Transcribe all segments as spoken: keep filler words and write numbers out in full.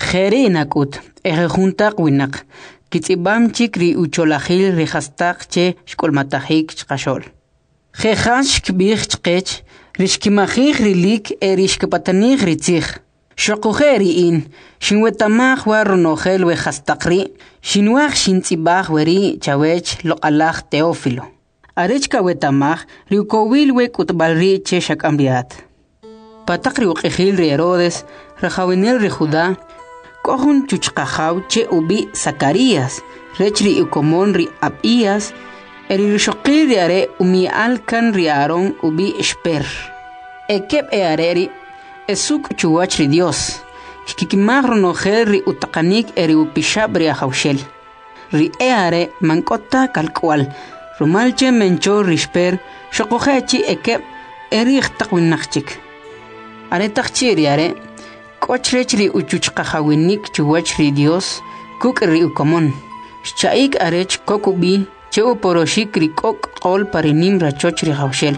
Jere nakut, eje juntak winak. Kitzibam chikri ucholahil rihastak che shkolmatahik chkashol. Jehash kbich chkech, rishkimahik rilik erishkapatanik ritzich. Shokuheri in, shinwetamach waronohel wehastakri, shinwach shintzibach weri chawech lokalach teófilo. Arechka wetamach riukowil wekutbalri che shakambiat. Patakri ukehil ri Herodes, rajawinel ri Judá, kohun chuchkajaw che ubi Zacarías, rechri ukomon ri Abías, eri rishokil ri are umi alkan ri Aarón ubi Esper. Ekep e areri, esuk chuwach ri Dios, shkikimach ronojel ri utakanik eri upishab ri ajawshel. Ri e are mankota kalkwal, rumalche mencho ri Esper, shokohechi ekep eri ikhtakwinachchik. Are takchiri are, Kochrechri uchuchkajawinik chuwachri Dios, kukri ukomon. Shaik arech kokubi, cheo poroshik ri kok kol parinim rachochri hawshel.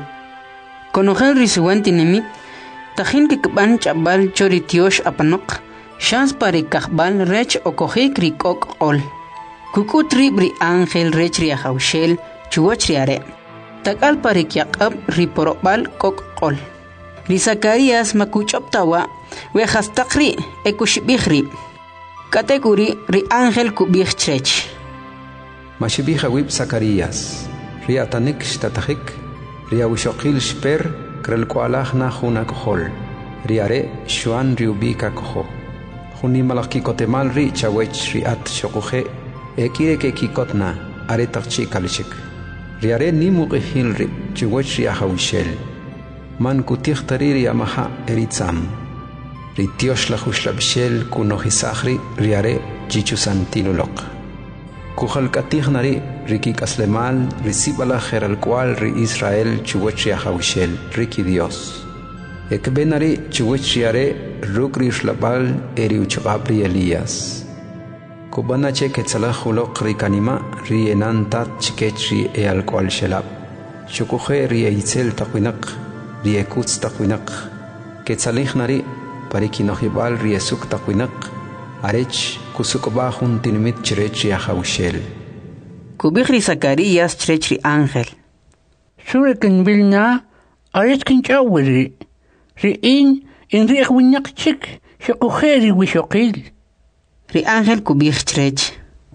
Konojel risuanti nimit, tajin kikban chabal chori tiosh apanok, shans pari kahbal rech okojik ri kok kol. Kukutri bri angel rechri hawshel, chuwachri are. Takal pari kyakab ri porobal kok kol. Ri Zacarías makuchoptawa, wehastakri ekushibihri. Kategori ri ángel kubih trech. Mashibiha wib Zacarías, ri atanik shtatajik, ri awishokil shper, krelkoalach na juna kohol, ri are shuan ri ubika koho. Juni malakikotemal ri chawech ri at shokuhe, ekire ke kikotna, are takchi kalishik. Ri are nimugihil ri, chuwech ri ahawishel. Man kutich tariri amaha eritzam. Ritiosh la hushlabshel kunohisahri riare chichusantinulok. Kuhal katihnari riki kaslemal risibala geral cual ri Israel chuwechria hawshel riki Dios. Ekbenari chuwechriare rukri shlabal eri uchabri Elías. Kubanache ketzalahulok rikanima ri enantat chikechri e al cual shelab. Shukuhe ri eitzel takwinak. Riekutz takwinak, ketzalihnari, parikinohibal riesuk takwinak, arech kusukobahun tinimit chirechri ahawshel. Kubihri Zacarías chirechri ángel. Surekin vilna, aretkin chawiri, riin in riechwinyak chik, shokujeri wishokil. Ri ángel kubih chirech.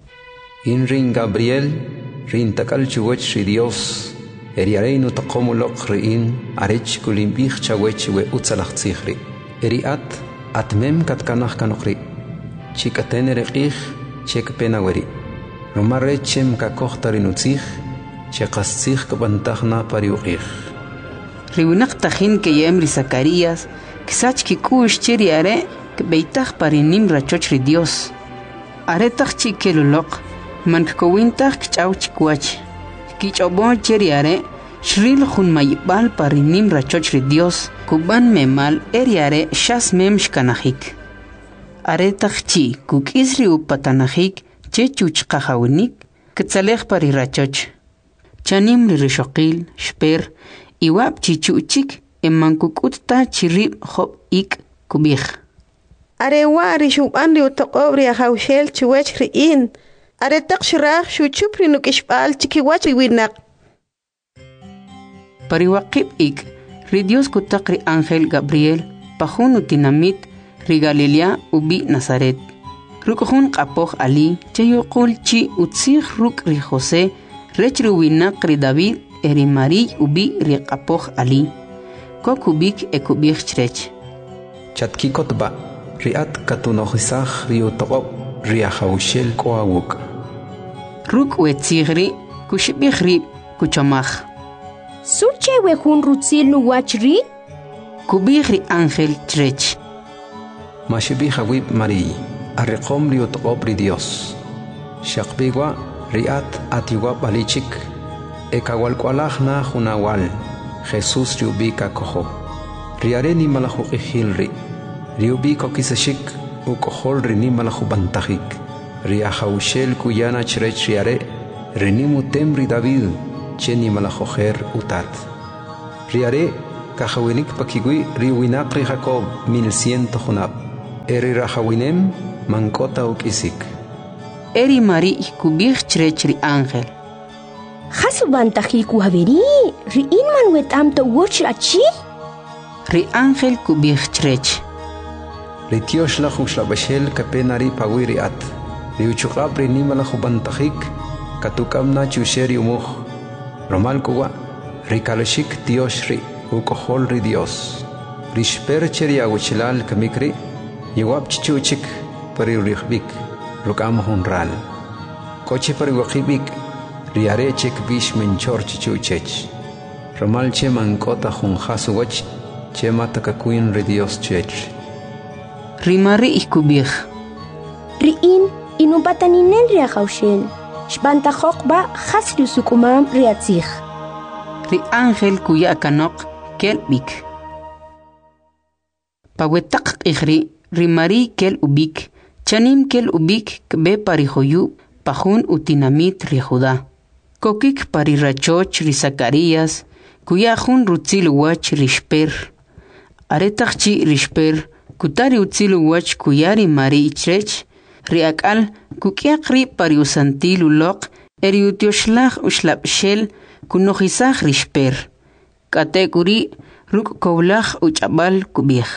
In rin Gabriel, rin takal chuwech ri Dios, Eri areinu taqomulok riin arech kulimbich chawech we utzalachzichri. Eri at atmem katkanach kanokri. Chikaten erekich chek penaweri. Romarechem kakochtarinutzich chekaschich kabantachna pariuchich. Riunak tajin ke yem ri Zacarías, kisach kikush chiri are beitach parinim rachochri Dios. Aretach chikelulok man kowintach kchaw chikwach. Kichobon cheriare, shril jun mayibal parinim rachochri Dios, kuban memal eriare shas mem shkanahik. Aretachchi, kuk isri upatanahik, chechuch kahawinik, ketzalech pari rachoch. Chanim li rishokil, shper, iwab chichuchik, eman kukutta chirib hop ik kubich. Arewa rishuban li utokobri ahawshel chuwech riin. Aretak shirach shuchupri nukishpal chikiwach winak. Pariwakib ik, ri Dios kutak ri ángel Gabriel, pahun utinamit, ri Galilea ubi Nazaret. Rukuhun kapoh ali, chayokul chi utzich ruk ri José, rech ri winak ri David, eri Mari ubi ri kapoh ali. Kokubik ekubich chrech. Chatkikotba, riat katunohisach ri utokob, riahawshel koawuk. Ruk wetzigri, kushibihri, kuchamach. Suche wehun rutzil nuwachri? Kubihri ángel trech. Mashibiha wib Mari, arriqom riutobri Dios. Shakbigwa riat atiwab alichik, ekawalkwalachna junawal, Jesús riubika koho. Riareni malahukihilri, riubiko kisashik, ukohol rini malahubantahik. Riahawshel kuyana chrech riare, rinimu temri David, cheni malahoher utat. Riare, kahawinik pakigui riwinakri Jacob mil ciento junab. Eri rahawinem, mankota ukisik. Eri Mari kubih chrech ri ángel. Hasuban tajiku haberi, ri inman wetam to watch achi? Ri ángel kubih chrech. Ri tiosh la khushla bashel kapenari pawiri at. Ri uchukab ri nimala khubantajik katukamna chusheri umuj. Romal kuwa ri kalashik tiosh ri ukohol ri Dios. Ri shpercheri aguchilal kamikri yewab chichuchik pari rihbik rukam honral. Koche pari wakibik riare chek bish menchor chichuchech. Romal che mankota hun hasuwach che matakakuin ri Dios chech. Ri Mari ikubih. Ri in inubataninen ri agaushel. Shbantajok ba hasri sukumam ri atzich. Ri ángel kuya kanok kelbik. Pawetak ikhri ri Mari kel ubik. Chanim kel ubik kbe parijoyu pajun utinamit ri Judá. Kokik pari rachoch ri Zacarías kuya jun rutzil wach ri shper. Aretachchi ri shper kutari utzil wach kuya ri Mari ichrech ri akal kukiak ri pari usantil ulok eri utioshlag ushlapshel kunojisaj ri shper. Katekuri ruk koblag uchabal kubih.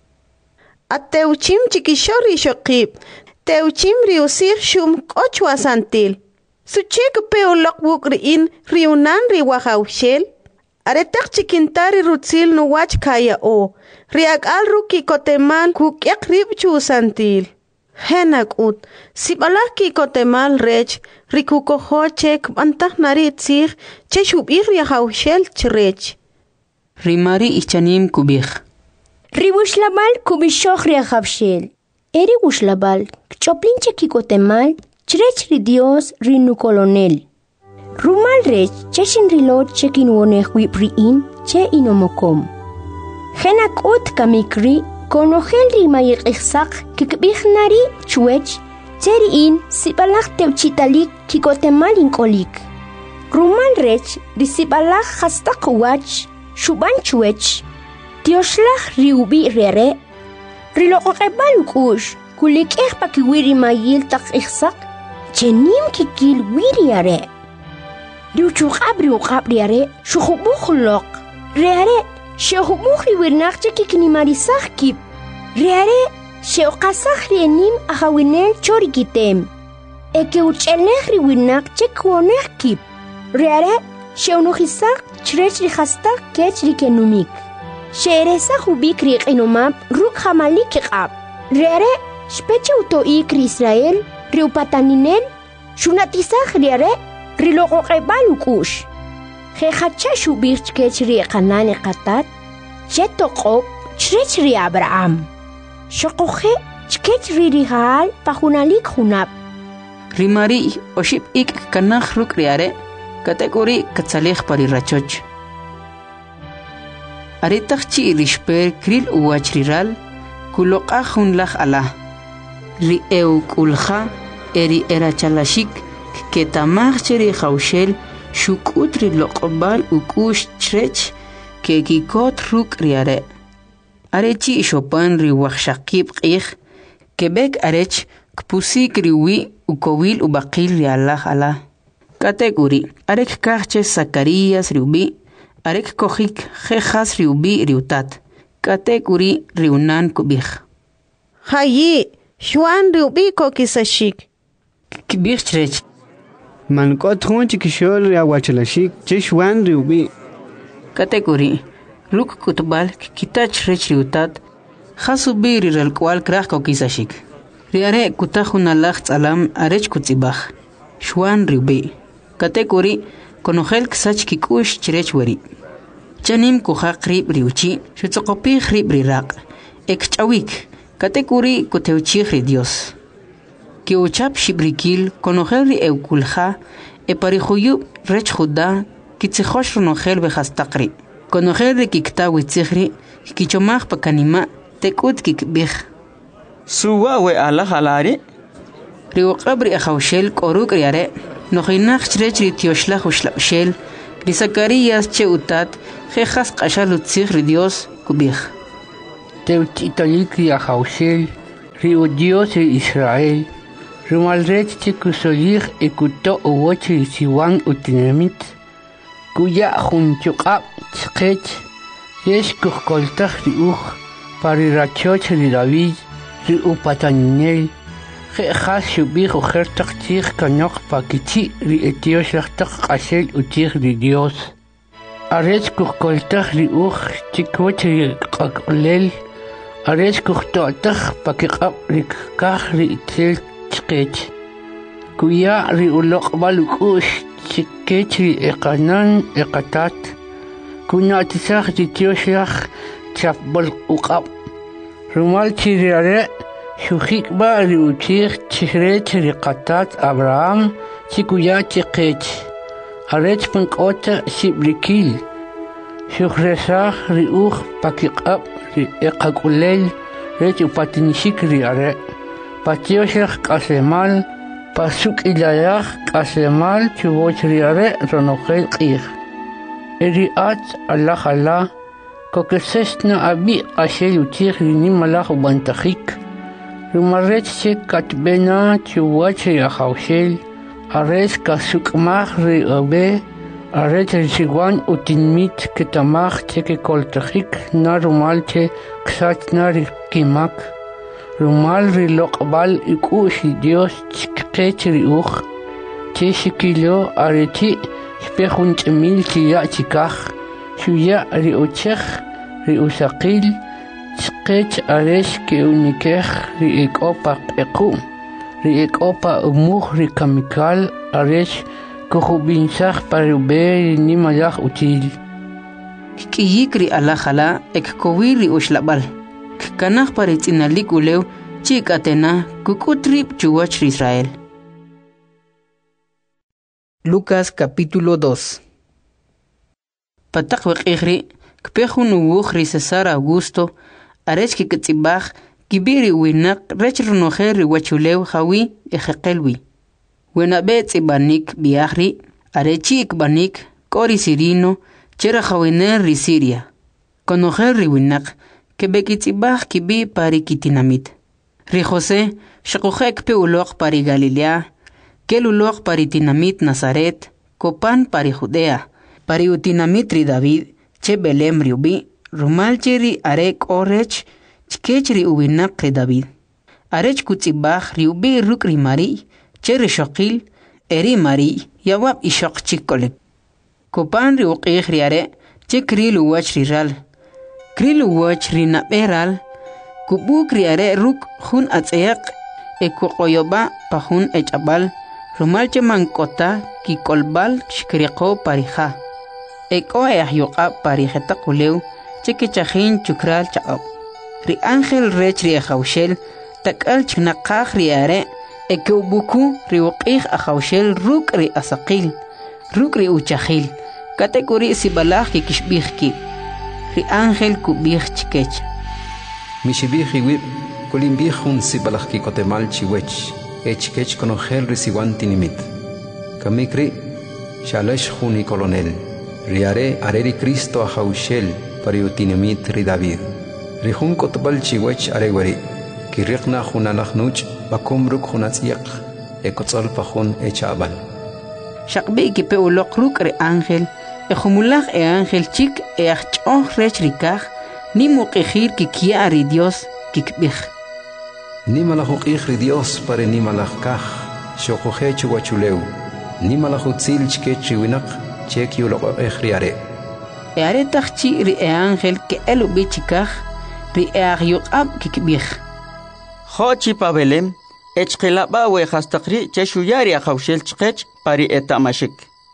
Ateuchim chikishori shokib. Teuchim riusir shum kochwa santil. Suchek peo lokbuk riin riunan riwahaushel. Aretak chikintari rutzil nuwach kaya o. Riak al ruki kotemal kukyak ribchu santil. Henak ut. Sibalaki kotemal rech. Rikukohochek bantah narit sir. Cheshub iriahaushel chrech. Rimari ichanim kubih. Riwushlabal kubishok ri agaushel. Eri wushlabal kchoplinche kikotemal chrech ri Dios ri nu colonel. Rumal rech cheshin rilot chekin wonehwi priin che inomokom. Henak ut kamikri konogel ri mayik ihsak kikbichnari chuech teriin sibalak teuchitalik kikotemal inkolik. Rumal rech ri sibalak hastak wach shuban chuech. Tioshlag riubi rere rilokokebal ukush kulik ehpa kiwiri mayil tak ihsak chenim kikil wiri are riuchukab riukab riare shukubukhulok riare shehubukh riwirnak chekiknimarisah kip riare sheokasah rienim ahawinel chorikitem eke ucheleh riwirnak chekwoneh kip riare sheunuhisak chrech rihastak kech rikenumik Sheresa hubik riq inumab ruk hamalik iqab. Riare speche uto ik Israel riupataninel shunatisah riare riloqoqebal ukush. Jehacha shubik kech riqanani qatat chetoqob chrech ri Abraham. Shoqoje chkech ri rihal pahunalik hunab. Rimari oship ik kanakh ruk riare kategori katsalih pari rachoch. Aretachchi rishper kril uachriral kulokahun lach ala. Ri eu kulha eri erachalashik ketamacheri khaushel shukutri loqbal ukush chrech kekikot ruk riare. Arechi shopan ri wachshakib qih kebek arech kpusik riwi ukowil ubaqil ri Allah ala. Kategori arek kahche Zacarías riubi Arek kohik jejas riubi riutat. Kategori riunan kubih. Hayi, Juan riubi kokisashik. Kibih chrech. Mankot hun chikishol riawachalashik che Juan riubi. Kategori ruk kutbal kita chrech riutat. Hasubi riralkwal krach kokisashik. Riare kutahunalach tsalam arech kutzibach. Juan riubi. Kategori konogel ksach kikush chrech wari. Chanim kuha krib riuchi, shutsokopi krib rirak. Ek chawik, kategori kuteuchi ri Dios. Ki uchap shibrikil konogel ri eukulha, e parihuyu rech Judá, kitzihosh ronogel behastakri. Konogel ri kikta witzihri, kichomach pakanima, tekut kikbih. Suwa we ala halari? Riuqabri ahaushel koruk riare, Nojinach chrech ri tioshlah ushlapshel, ri Zacarías che utat, jejas qashal utzih ri Dios kubih. Teuchitalik ri ahaushel, Rio Dios de Israel, Rumalret Chikusolir Ekuto Uwochi Siwan Utinamit, Kuya Junchukap Chkech, Yesh Kukoltach Riuch, Parirachoch de David, Riu Pataninel, Gejas Shubich Ujertak Tig Kanok Pakichi, Rietios Lachtak Asel Utir de Dios. Arech Kukoltach Riuch, Chikwoch Kakolel, Arech Kuchtotach Pakikap Rikach Ritel Chkech. Kuya Riulok Balukush, Chikech Ekanan Ekatat, Kunatisach Ditioshach, Chapbol Ukap. Rumal Chiriare, Shukikba Riuchir, Chirech Rikatat Abraham, Chikuya Chikech. Arech Pankota Sibrikil, Shukresach Riuch Pakikap, Ekakulel, Rech Upatinishik Riare, Patioshach Kasemal, Pasuk Ilayach Kasemal, Chuboch Riare, Ronochel Kir. Eriat Allah Allah, Kokesesna Abi Asel Utir Nimalach Ubantachik, Rumarech Katbena, Chuboch Yahaushel, Ares Kasukmach Riabe, Aret Siguan Utinmit Ketamach Teke Koltachik, Narumalche Ksatnar Kimak, Rumal Rilokbal Ikushi Dios Chkechri Uch, Cheshikilo Areti, Spehunch Mil Chia Chikach, Shuya Riochech, Riusakil, Chkech Ares Keunikech, Riekopak Ekum. Riek opa umuh rikamikal aresh kuhubinsach parube ni malach util. Kiyikri alajala ek kowiri ushlabal. Kanach paritzinalik uleu chikatena kukutrip chuwach Israel. Lucas capítulo dos. Patak wekigri kpehun uwuchri Cesar Augusto aresh kikatzibach Kibiri winak rech runojer wachulew hawi ejekelwi. Wena bet ibanik biahri, arechi ikbanik, kori sirino, chera hawiner ri Siria. Konojer riwinak, kebekitibah kibi pari kitinamit. Ri Jose, shakujek pe ulok pari Galilea, kel ulok pari tinamit Nazaret, kopan pari Judea, pari utinamit ri David, che Belem riubi, rumal chiri arek orech, Chkech ri uwinak ri David. Arech kutzibach ri ubi ruk ri Mari, che ri shokil, eri Mari, yawab ishok chikolek. Kopan ri uqih ri are, che kri luwach ri ral. Kri luwach ri naberal, kubuk ri are ruk hun atzayak, e kukoyoba pa hun echabal, rumal che mankota ki kolbal shkriko parija. Eko e ahyokab parijeta kuleu, che kichajin chukral chaab. Ri ángel rech ri ajaushel, takal chnaqaj ri are, ekeubuku ri uqij ajaushel ruk ri asaqil, ruk ri uchajil, katekuri sibalaj ki kishbijki. Ri ángel kubij chkech. Mishibij iwib, kulimbij hun sibalaj ki kotemal chiwech, echkech konojel ri siwan tinimit. Kamikri, shalesh hun i kolonel, ri are are ri Cristo ajaushel, pari utinimit ri David. Rihun kotbal chiwech arewari, kirikna hunalach nuch, bakum ruk hunatsiyak, ekotzol pahun echabal. Shakbi ki pe ulok ruk re ángel, e humulach e ángel chik e achchoh rech rikach, ni muqijir ki kia ari Dios kikbich. Ni malachuk ri Dios pare ni malach kach, shokohe chuwachuleu, ni malachutzil chkech winak, chek yulok echriare. E are tachchi ri e ángel ke elu bichikach, ri eagyuqab kikbich. Xochi pa Belem, echqilaba we hastakri cheshuyari ajaushel chkech pari etamashik.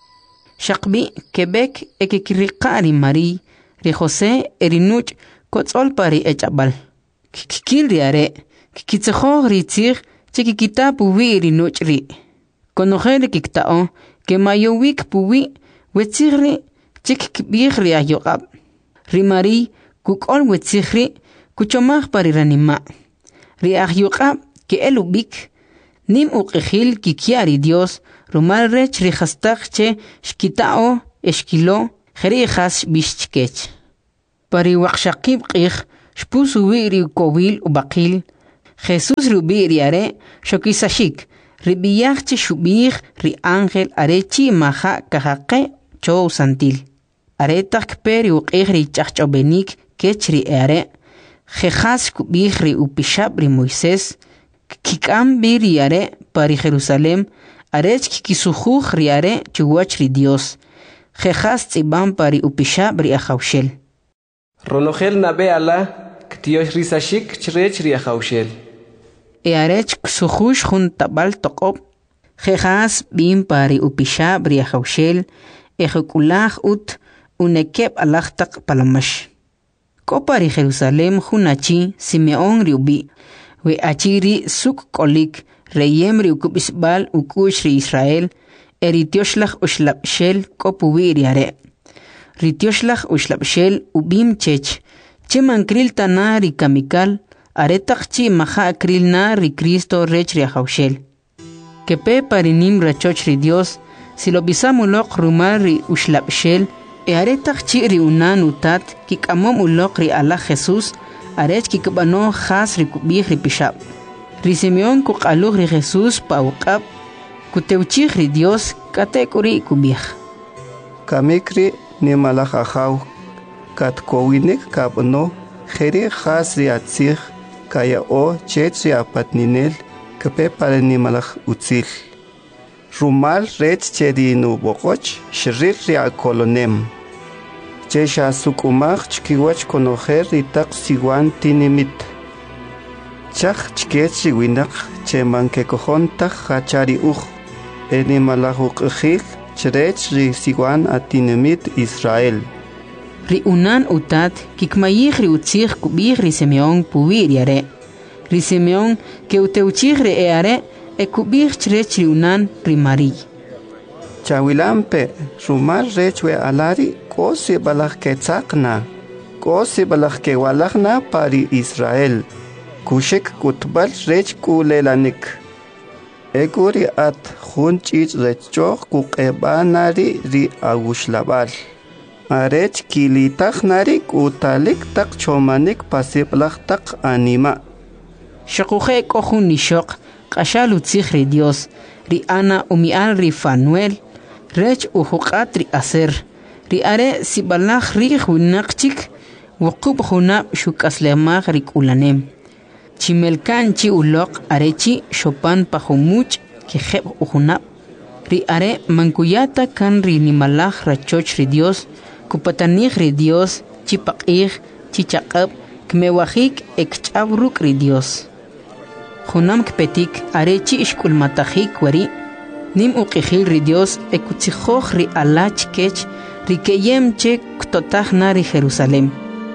Shakbi Quebec ekikriqa ri Mari, ri Jose erinuch kotzol pari echabal. Kikil ri are, kikitzejo ri tzig, chikikita puwi erinuch ri. Konojer kiktao, ke mayowik puwi, wetzigri, chikikbich ri agyuqab. Ri Mari, kukol wetzigri, kuchomach pari ranima. Ri agyuqab ke elubik, nim uqijil kikiari Dios, rumal rech ri hastak che shkitao eshkilo, jeri has bishchkech. Pari waqshaqib qij, shpusu ri kowil ubaqil, Jesús rubi riare shokisashik ribiyach shubih ri ángel arechi maha kahaqe cho santil. Aretak peri uqihri chachchobenik kechri are jejas kubihri upishab ri Moisés kikam biri are pari Jerusalem arech kisujuj ri are chuwach ri Dios jejas tzibam pari upishab ri ajaushel. Ronogel nabe ala ktiosh risashik chrech ri ajaushel. E arech ksujuj jun tabal toqob jejas bim pari upishab ri ajaushel ejekulaj ut unekeb alachtak palamash. Kopari Jerusalem hunachi Simeón riubi, we achiri suk kolik, reyem riukubisbal ukush ri Israel, eritioslach ushlapshel kopubi riare. Ritioslach ushlapshel ubim chech, cheman kril tana ri kamikal, aretach chi maha kril na ri Cristo rech ri ajaushel. Kepe parinim rachoch ri Dios, si lo bisamulok rumar ri ushlapshel, e aretach chi ri unan utat kikamom ulok ri ala Jesús arech kikbano khas ri kubih ri pishab ri Simeón kuqaluj ri Jesús pauqab kuteuchij ri Dios katekuri kubih kamikri ni malach ajaw kat kowinik kabno kheri khas ri atzig kaya o chet ri apatninel kape pare ni malach utzil rumal ret chedi nu boqoch shrir ri akolonem Chesha sukumach chkiwach konojer itaq siwan tinimit. Chach chkech winak cheman ke kojontaj hachari uj. Eni malajuk ujil chrech ri siwan atinimit Israel. Ri unan utat kikmayij ri utzij kubij ri Simeón pubir yare. Ri Simeón ke uteuchij ri eare e kubij chrech ri unan ri Mari. Chawilampe rumar rechwe alari kosi balach ke tzakna, kosi balach ke walachna pari Israel, kushik kutbal rech kulelanik. Eguri at junchich rechoch kukebanari ri agushlabal. Arech kilitach nari kutalik tak chomanik pasiblach tak anima. Shakuje kohun nishok, kashal utzich ri Dios, ri Ana umial ri Fanuel, rech uhuqat ri Aser. ri are sibalach ri hunaqchik waqub hunab shukaslemag ri kulanem chimelkan chi uloq arechi shopan pahumuch kejeb uhunab ri are mankuyata kan ri nimalach rachoch ri Dios kupatanig ri Dios chipaqig chichaqab kmewajik ekchabruk ri Dios hunam kpetik arechi ishkulmatajik wari nim uqijil ri Dios ekutzijoj ri alach kech Rikeyem che ktotaj nari Jerusalem.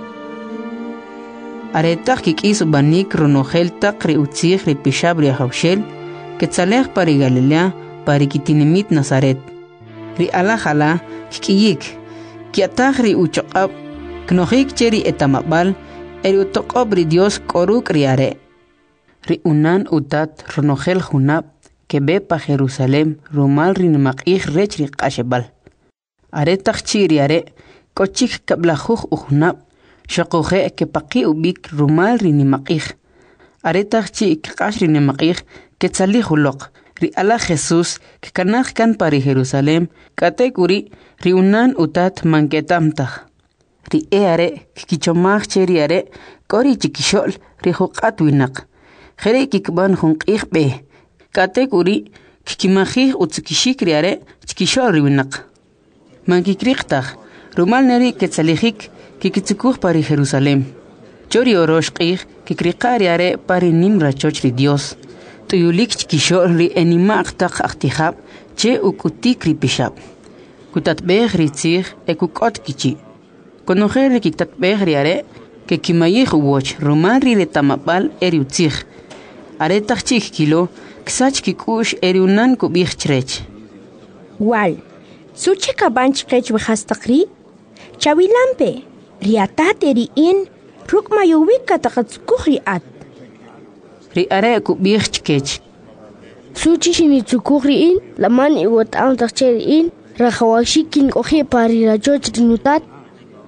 Aretach kikis banik ronogel tak ri utzij ri pishab ri ajaushel, ketzalej pari Galilea, pari kitinimit Nazaret. Ri alajala kikiyik, kiataj ri uchoqab, knojik che ri etamabal, eri utoqob ri Dios koruk ri are. Ri unan utat ronogel junab, kebe pa Jerusalem, rumal ri nimaqij rech ri qashebal. Aretach chiri are kochik kablajuj ujnab shaquje ke paqi ubik rumal ri nimaqij aretach chi qash ri nimaqij ke tzalij uloq ri ala Jesús ke kanaj kan pari Jerusalem katekuri ri unan utat manketamtaj ri e are kichomaj cheri are kori chikishol ri juqat winaq jere kikban junqij be katekuri kikimajij utzkishik ri are chikishol ri winaq Mankikriqtaj, rumal neri ketzalijik kikitzukuj pari Jerusalem. Chori oroshqij kikriqari are pari nim rachoch ri Dios. Tuyulik chkishol ri enimaqtaj ahtijab che ukutik ri pishab. Kutatbej ri tzij e kukot kichi. Konojer ri kiktatbej ri are ke kimayij uwoch rumal ri retamapal eri utzij. Are tajchik kilo ksach kikush eri unan kubij chrech. Wal. Suche kabanch kech wehastaqri chawilampe riatate ri in rukmayowik kataqatsukuj at ri are kubij kech Suchi shini tsukuj ri in laman iwat ang taqche ri in rajawashik koje pari rachoch rinutat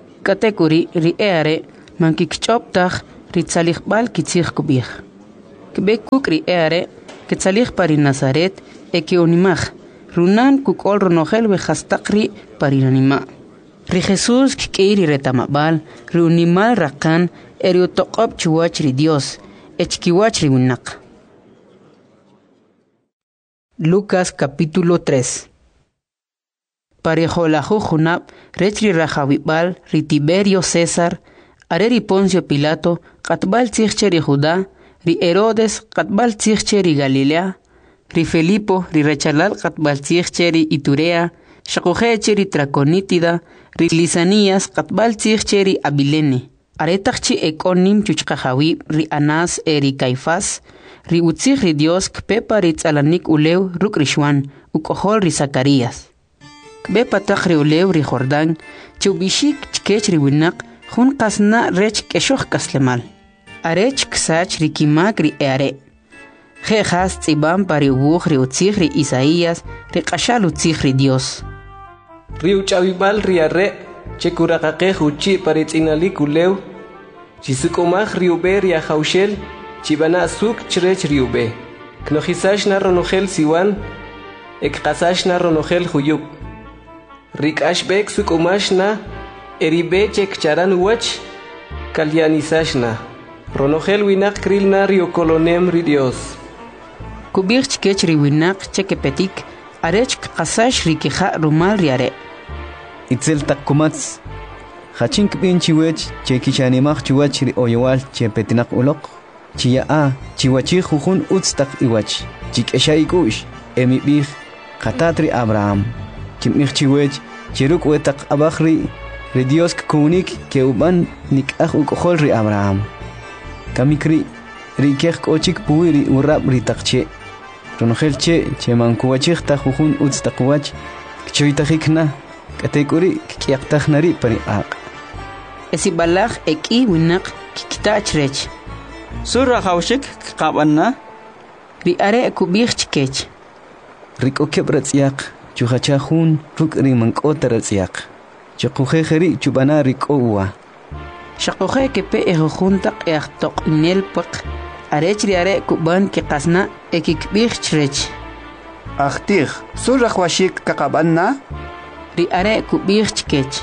katekuri ri are mankikchoptaj ri tzaliqbal kitzij kubij kbe kukri eare ketsalih pari Nazaret eke onimaj runan kukol ronogel we hastaqri pari anima ri Jesús kiri retamabal ri unimal rakan erio toqop chuach ri Dios echkiwach ri winak. Lucas capítulo tres. Parejolahu junab retri rajawibal ri Tiberio César areri Poncio Pilato qatbal tsicheri Judá ri Herodes qatbal tsicheri Galilea ri Felipo ri rechalal qatbal tsicheri Iturea shaqujecheri Traconítida ri Lisanías qatbal tsicheri Abilene aretaqchi ekonim chuchqajawi ri Anás eri Caifás ri utzig ri Dios kpepa ri tzalanik ulew ruk rishwan ukohol ri Zacarías kbepa taq ri ulew ri Jordán chubishik chkech ri winak jun qasna rech keshoh kaslemal arech ksach ri kimak ri eare jejas tzibam pari ubuj ri utzig ri Isaías ri qashal utzig ri Dios ri uchawibal ri are chekuraqaqej uchi pari tzinalik ulew chisukumaj ri ube ri ajaushel chibana suk chrech riube knojisash na ronogel siwan ekqasash na ronogel huyuk rikashbek suk umashna eribe chek charan wach kalyanisashna ronogel winak krilna rio kolonem ri Dios kubich kech ri winak chekepetik arech qasash ri kija rumal riare itzel takkumats khachink bin chiwech chekichanimaj chiwach ri oyowal chepetinak uloq Chia a chiwachi jujun utstak iwach chikeshaikush emibih qatatri Abraham chimich chiwech chiruk wetak abakhri ri Dios kunik ke uban nikaj ukohol ri Abraham kamikri ri kek ochik puiri urab ri taqche ronogel che chemankuwachig ta jujun utstak wach choitajikna katekuri kyaqtajnari pari aq esibalaj eki winak kiktachrech Surra hawshik qabanna ri are kubich chkech riko kebratsiaq chuhachahun ruk ri mankota ratsiaq chqujejeri chubana riko uwa shaqoje kepe ejuntaq eaqtoq inel paq arech ri are kuban ke qasna ekikbich chrech Achtih, surra hwashik kaqabanna ri are kubich chkech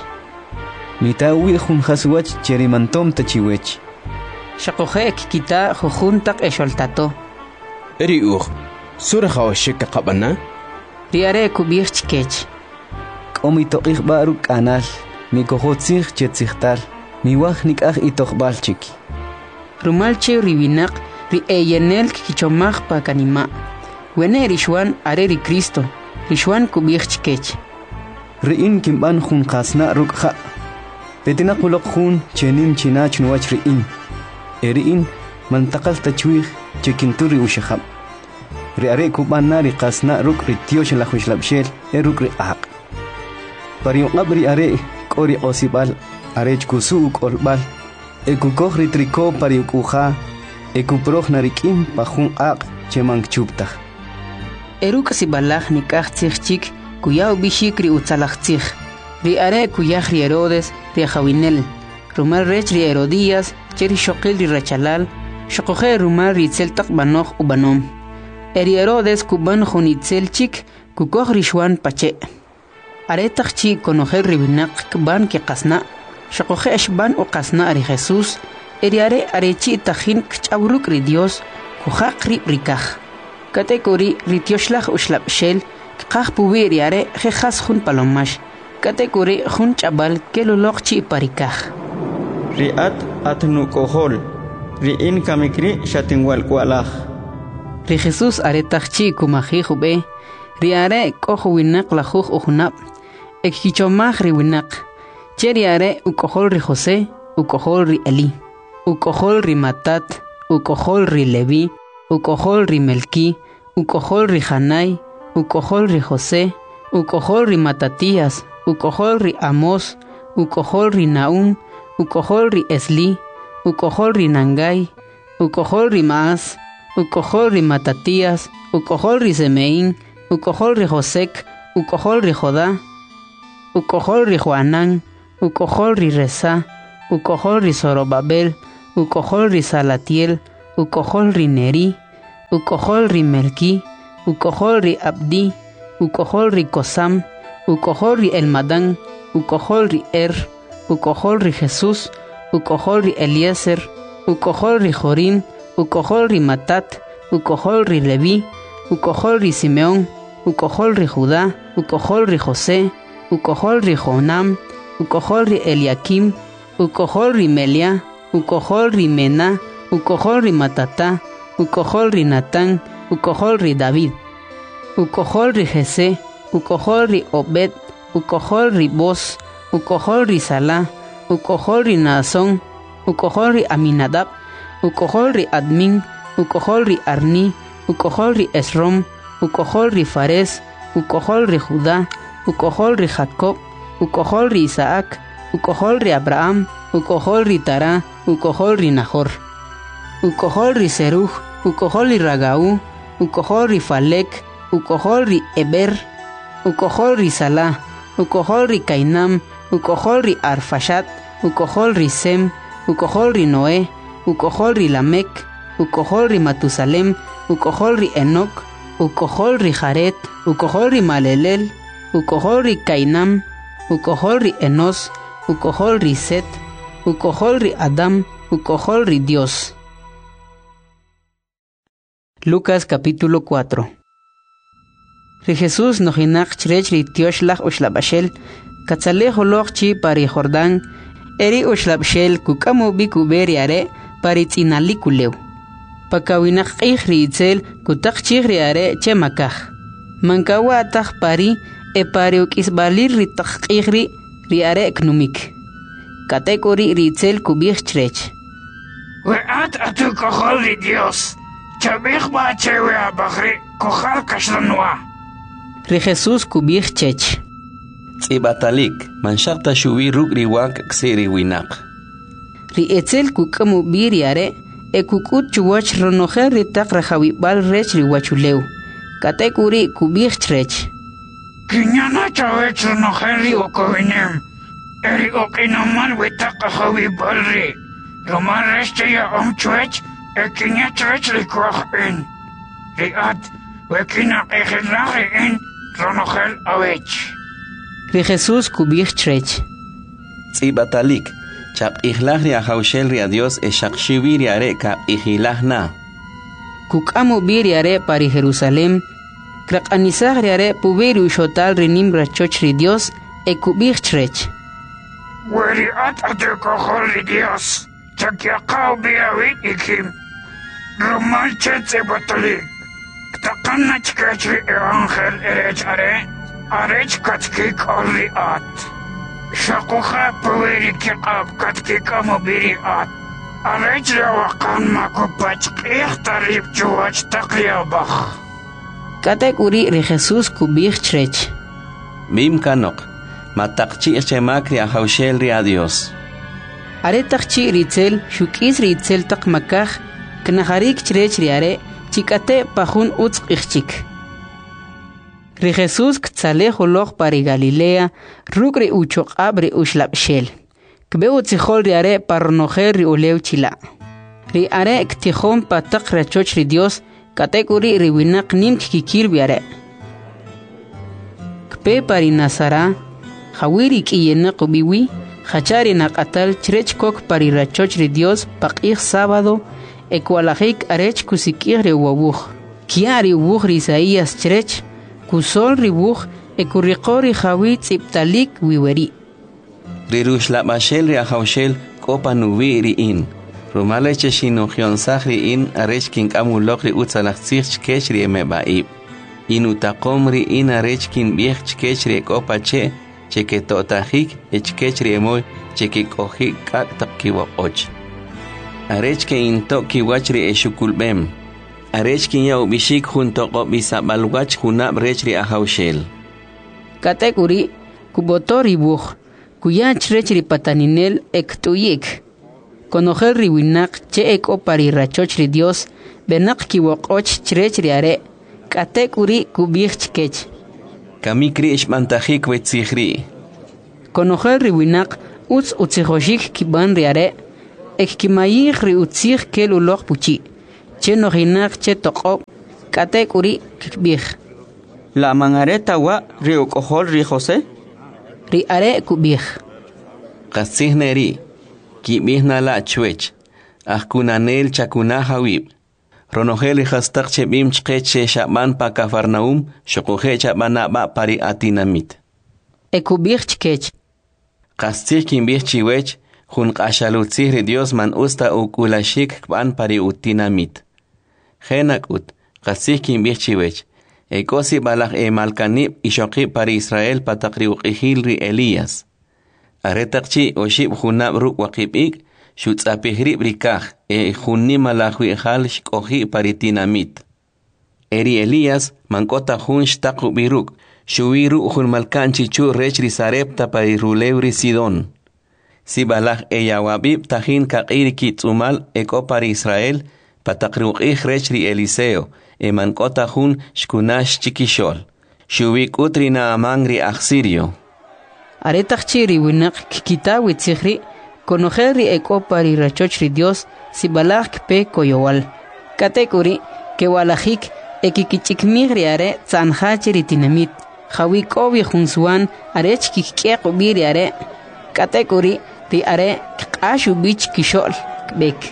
mitawi jun haswach cherimantom tachiwech shaqoje kikita jujuntaq esholtato eri uj surra hawshik kaqabanna ri are kubich chkech qomitoqij baru kanal mikojotzig chetzigtal miwaj nikaj itoqbalchik rumalche riwinaq ri eyenel kichomaj pa kanima wene rishwan are ri Cristo rishwan kubich chkech riin kimban jun qasna rukja petinak uloq jun chenim chinach nuwach riin eriin mantaqal tachwih chekinturi ushahab ri are kubanna ri qasna ruk ri tiosh la khushlabshel eruk ri aq pari qabri are qori osibal are chkusu qolbal ekukoj ri triko pari ukuja ekuproj narikim pajun aq chemang chuptaj eruk sibalaj nikaj tsichchik kuyaw bishik ri utsalajtzij ri are kuyaj ri Herodes ri jawinel rumal rech ri Herodías cheri shoqil ri rachalal shoqoje rumal ri tseltaq banoj ubanom eri Herodes kuban jonitzel chik kukoj rishwan pache aretaq chi konojel ri binaq kban ke qasna shoqoje shban u qasna ri Jesús eri are arechi tajin kchawruk ri Dios kujaq ri rikaj katekori ri tioshlaj ushlabshel qaj puwi ri are jejas jun palomash katekori jun chabal keloloq chi parikaj riat atnu kohol riin kamikri shatinwal kwalaj ri Jesús aretaqchi kumaji jube ri are kojo winaq la juj ujnab ekkichomaj ri winaq cheri are ukojol ri José ukojol ri Eli ukojol ri Matat ukojol ri Levi ukojol ri Melki ukojol ri Janai ukojol ri José ukojol ri Matatías ukojol ri Amos ukojol ri Naum ukojol ri Esli ukojol ri Nangai ukojol ri Maas ukojol ri Matatías ukojol ri Semeín ukojol ri Josek ukojol ri Jodá ukojol ri Joanán ukojol ri Resa ukojol ri Zorobabel ukojol ri Salatiel ukojol ri Neri ukohol ri Melki, ukohol ri Abdi, ukohol ri Kosam, ukohol ri Elmadán, ukohol ri Er, ukohol ri Jesús, ukohol ri Eliezer, ukohol ri Jorim, ukohol ri Matat, ukohol ri Leví, ukohol ri Simeón, ukohol ri Judá, ukohol ri José, ukohol ri Jonam, ukohol ri Eliakim, ukohol ri Melia, ukohol ri Mená, ukohol ri Matatá, ukohol ri Natán, ukohol ri David, ukohol ri Jesé, ukohol ri Obed, ukohol ri Boz, ukohol ri Salá, ukohol ri Naasón, ukohol ri Aminadab, ukohol ri Admin, ukohol ri Arni, ukohol ri Esrom, ukohol ri Fares, ukohol ri Judá, ukohol ri Jacob, ukohol ri Isaac, ukohol ri Abraham, ukohol ri Tará, ukohol ri Nahor, ukohol ri Seruj, ukohol ri Ragaú, ukohol ri Falek, ukohol ri Eber, ukohol ri Salá, ukohol ri Cainam, ukohol ri Arfashat, ukohol ri Sem, ukohol ri Noé, ukohol ri Lamec, ukohol ri Matusalem, ukohol ri Enoc, ukohol ri Jaret, ukohol ri Malelel, ukohol ri Cainam, ukohol ri Enos, ukohol ri Set, ukohol ri Adam, ukohol ri Dios. Lucas capítulo cuatro. Ri Jesús nojinak chrech ri tiosh lach ushlabashel, katzale holoch chi pari Jordán, eri ushlabshel kukamu bikuberi are pari tzinali kuleu. Pakawinak qih ri itzel kutak chih ri are chemakaj. Mankawa ataj pari e pari ukisbalir ri tak qih ri ri are knumik. Katekori ri itzel kubich chrech. Weat atu kohol ri Dios. Chabich ba chewe abagri kohal kashlanwa. Ri Jesús kubich chech. Tzibatalik, manshakta shubi ruk riwak ksiri winak. Ri etzel kukamu biri are, e kukut chuwach ronojer ri tak rajawibal rech ri wachuleu. Katekuri kubich trech. Kinyana chawech ronojer ri okowinem. Eri okinaman witak rajawibal ri. Roman reste ya omchwech, e kinya trech ri kwach in. Ri at, wekina ejelaje in ronojer awech. Ri Jesús kubich trech. Tzibatalik, chap ihlach ri ahaushel ri a Dios e shakshivi ri are kap ihilach na. Kukamu biri are pari Jerusalem, krak anisach ri are puberi ushotal ri nim rachoch ri Dios e kubich trech. Weri at ate kohol ri Dios, chakyakaw biyawit ikim. Roman chet Tzibatalik, ktakan na chkech ri evangel erech are, arech katkik olri at. Shakuha paweri kiqab katkika mobiri at. Arech rawakan makupach ikhtarib chuwach takliyabach. Katekuri ri Jesús kubich trech. Mim kanok, matakchi chemakri ahaushel ri a Dios. Are takchi ritzel, shukis ritzel tak makaj, knaharik trech ri are, chikate pajun utz ichchik. Ri Jesús ktzale holoch pari Galilea, rukri uchok abri ushlabshel. Kbe utzichol ri are parnojer ri uleu chila. Ri are ktijom patak rachoch ri Dios, katekuri ri winak nim kikir bi are. Kbe pari Nazara, hawiri kiyenak ubiwi, hachari nakatal chrech kok pari rachoch ri Dios pakih sábado, ekwalajik arech kusikir ri wabuch. Kiari ubuch ri Isaías chrech, kusol ribuch e kurriqori jawi tziptalik wiweri. Rirush la bashel ri ahaushel kopa nuvi ri in. Rumale che shinochion sach ri in arech kin kamulok ri utzalach tzich chkech ri emebaib. Inutakom ri in arech kin biech chkech ri kopa che cheke totajik e chkech ri emoy cheke kohik kak tak kiwakoch. Arech ke in tok kiwach ri e shukulbem. Arech kinya ubishik junto ko bisabalwach junab rech ri ahaushel. Katekuri kubotor ribuch, kuya chrech ri pataninel ektuyik. Konojel ri winak che eko pari rachoch ri Dios, benak kiwokoch chrech ri are, katekuri kubich chkech. Kamikri ishmantajik wetzihri. Konojel ri winak utz utzijoshik kiban ri are, ek kimayik ri utzich kel ulok puchi. che nojinak che toqo katek uri kikbih. La mangareta wa rio kohol ri José. Ri are kubih. Qasihneri kibihna la chwech. Ahkunanel chakuna hawib. Ronogeli hastaq chebim chqeche shaban pa Cafarnaum shokoje chabana ba pari atinamit. Ekubih chkech. Qasih kimbih chiwech jun qashalutzih Dios man usta ukulashik kban pari utinamit. Genakut qasih kimbih chiwech. Ekosi balak e malkanib ishoqi pari Israel pataqri uqihil ri Elías. Aretaqchi oshib junab ruk waqibik shutzapihri brikaj e junni malajwi hal shkoji pari tinamit. Eri Elías mankota jun shtaqu biruk shuwiru jun malkanchi chu rech ri Sarepta pari rulewri Sidon. Si balak e yawabib tajin kaqiri kitzumal eko pari Israel pataqri uqih rech ri Eliseo e mankota jun shkunash chikishol. Shuwik utri na amangri aksirio. Aretaqchi ri winak kikitawi tzihri Conojeri eko pari rachochri Dios si balak pe koyowal. Katekuri que walajik ekikichikmigri are zanhachiri tinamit. Hawikobi junsuan arech kikieko biri are. Katekuri ri are kashu bich kishol bek.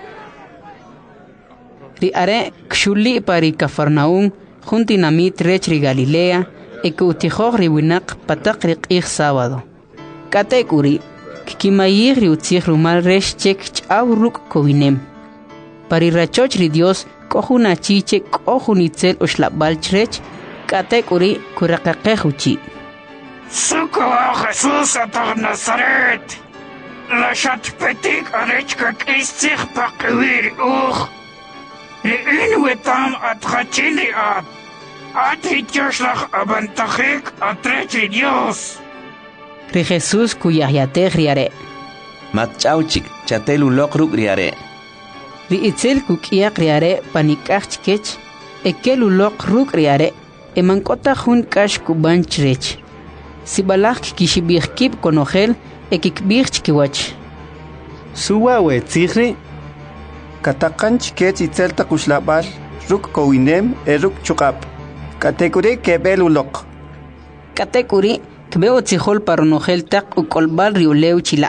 Ri are kshuli pari Cafarnaum juntinamit rechri Galilea ekuutijogri winak patakri qih sábado. Katekuri Kimayir riutzih rumal resh chek chauruk kovinem. Pari rachochri Dios kohuna chiche kohunitzel ushlabal chrech katek uri kurakaqehuchi. Suko Jesús atar Nazaret. La chat petik arechka kistzih pakwir uch. Liin wetam atrachili at. Atrit yoshlach abantachik atrechri Dios. Ri Jesús kuyahyatej riare. Matchauchik chatelu lokruk riare. Ri itzel kukiak riare panikach chkech. Ekelu lokruk riare. Emankota jun kash kuban chrech. Sibalak kishibih kip konogel ekikbih chkiwach. Suwawe tzihri. Katakan chkech itzel takushlabal. Ruk kowinem eruk chukap. Katekuri kebelu lok. Katekuri Kbeo tzihol paronogel tak ukolbal riuleu chila.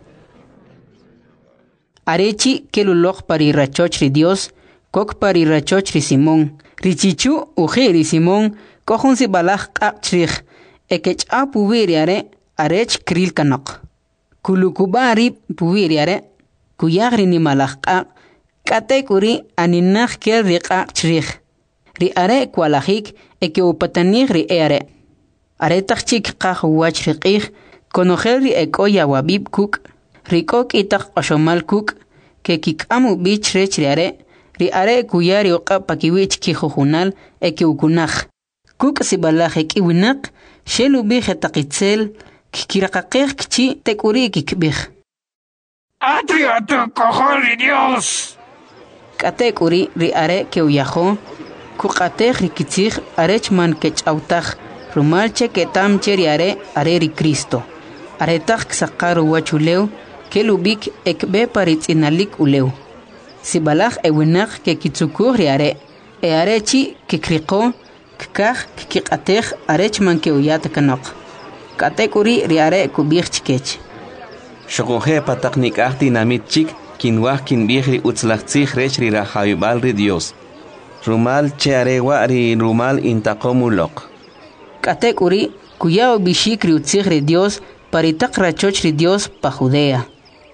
Arechi kelulok pari rachochri Dios, kok pari rachochri Simón. Richichu ujiri Simón, kohun si balaj kakchrich, ekech a pubiriare, arech kril kanok. Kulukubari pubiriare, kuyagri ni malaj kak, katekuri aninach kel ri kakchrich. Ri are kwalajik eke upatanig ri eare. Aretachik qaj wach riqih, konojeri ekoya wabib kuk, rikok itak oshomal kuk, ke kikamu bich rech riare, ri are kuyari oqa pakiwich kijujunal eke ukunaj. Kuk sibalaj eki winak, shelu bije takitzel, kikirakaqej kchi tekuri kikbij. Atriato kojoli Dios. Katekuri ri are ke uyajo, kukatej rikitzij arech man kech autaj, Rumalche que tam cheriare areri Cristo. Aretak sakaru wachuleu, que lubik ekbe paritz inalik uleu. Sibalach ewinak que kitsukurriare, e arechi que kriko, kkaj kikatej arechman que uyat kanok. Katekuri riare kubich chikech. Shokoje pataknik ahti namit chik, kinwah kinbihri utzlachtzich rechri rahayubal ri Dios. Rumal che arewa ri rumal intakomulok. Katekuri, kuyao bishikri utzigri Dios, paritak rachochri Dios pa Judea.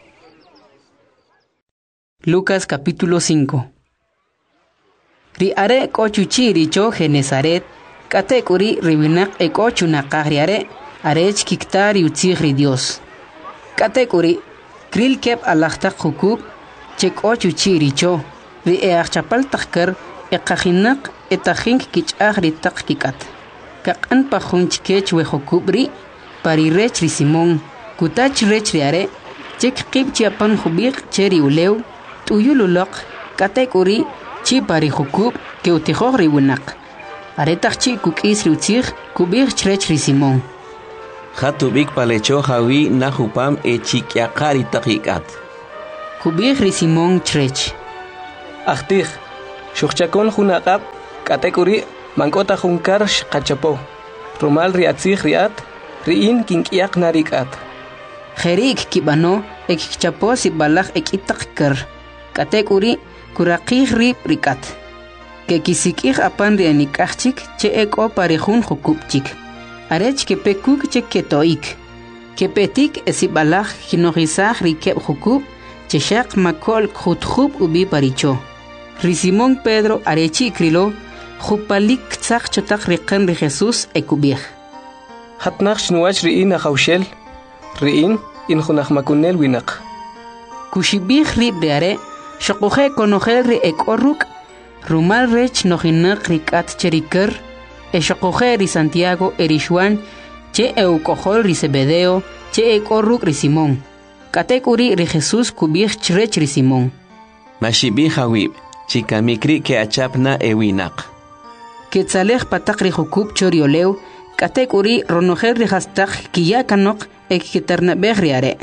Lucas capítulo cinco. Ri are kochuchi richo Genezaret, katekuri ribinak e kochu nakahriare, arech kiktari utzigri Dios. Katekuri, kril kep alachtak hukub, chek ochuchi richo, ri e achapal takkar, e kahinak e tahink kichagri tak kikat. Kakan pa junchkech we hokubri, pari rech ri Simón, kutach rech riare, chek kib chiapan hubik cheri uleu, tuyululok, katekuri, chi pari hukub, ke utihog ri winak. Aretach chi kukis ri utzig, kubik chrech ri Simón. Hatubik palecho hawi na hupam e chikyakari takikat. Kubik ri Simón chrech. Achtich, Shukhchakon hunaqab katekuri mankota hunkar shqachapo. Rumal riatzig riat riin kinkiak narikat. Jerik kibano ekchapo si balak ekitakker. Katekuri kurakih rip rikat. Ke kisikih apan rianikachik che eko parejun hukupchik. Arech ke pekuk che ketoik. Ke petik esibalak kinogisah rikep hukup che shak makol khutkhub ubi paricho. Risimón Pedro arechi krilo jupalik tzak chotak riqen ri Jesús ekubih. Hatnaq shnuach riin akhawshel riin in khunaq makunel winaq. Kushibih rib riare shaqoje konojel ri ekorruk rumal rech nohinaq rikat cheriker e shaqoje ri Santiago erishwan che eukohol ri Zebedeo che ekorruk ri Simón. Katekuri ri Jesús kubih chrech ri Simón. Mashibih hawib chika mikri ke achapna ewinaq. Ketzalej patak ri hukub chorioleu katekuri ronojer ri hastak kiyakanok ek kiternabeh ri are.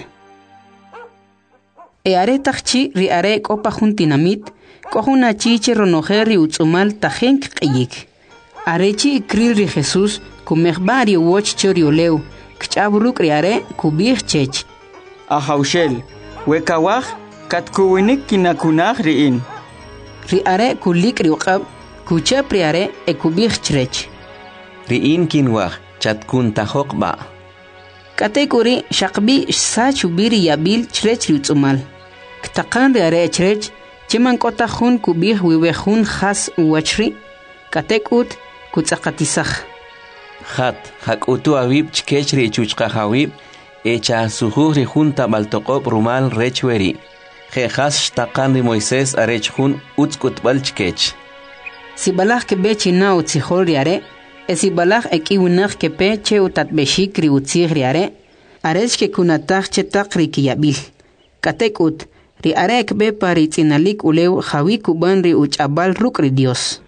E are takchi ri are kopa juntinamit kohuna chiche ronojer ri utsumal tajenk qiyik. Arechi kril ri Jesús kumehbari woch chorioleu kchabruk ri are kubih chech. Ahaushel wekawaj katkuwinik kinakunaj riin. Ri are kulik ri uqab kuchap ri are ekubih chrech. Riin kinwaj chatkun tahok ba. Katekuri shaqbi sa chubiri yabil chrech ri utsumal. Ktaqan ri are chrech cheman kota jun kubih wiwejun khas uwachri katekut kutzaqatisaj. Khat hakutu awib chkech ri chuchqa hawib echa sujuj ri junta baltoqob rumal rechweri. Jejas shtaqan ri Moisés arech jun utzkutbal chkech. Sibalaj ke bechi na utzijol ri are, e sibalaj ekiwinaj ke pe che utatbeshik ri utzij ri are, arech ke kunataj che taq ri kiyabil. Katekut, ri are ekbe pari tzinalik uleu jawi kuban ri uchabal ruk ri Dios.